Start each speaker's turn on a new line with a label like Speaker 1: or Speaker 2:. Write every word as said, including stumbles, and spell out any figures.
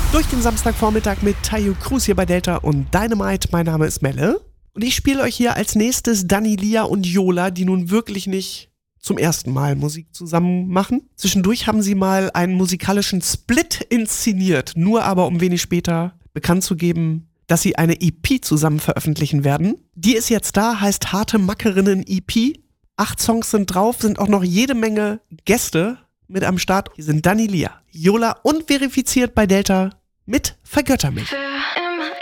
Speaker 1: Durch den Samstagvormittag mit Tayo Cruz hier bei Delta und Dynamite. Mein Name ist Melle und ich spiele euch hier als nächstes Dani, Lia und Yola, die nun wirklich nicht zum ersten Mal Musik zusammen machen. Zwischendurch haben sie mal einen musikalischen Split inszeniert, nur aber um wenig später bekannt zu geben, dass sie eine E P zusammen veröffentlichen werden. Die ist jetzt da, heißt Harte Mackerinnen E P. Acht Songs sind drauf, sind auch noch jede Menge Gäste mit am Start. Hier sind Dani, Lia, Yola und verifiziert bei Delta mit Vergötter mich.
Speaker 2: Für